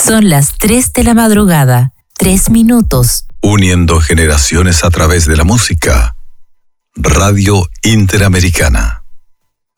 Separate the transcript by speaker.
Speaker 1: Son las 3 de la madrugada, 3 minutos.
Speaker 2: Uniendo generaciones a través de la música. Radio Interamericana.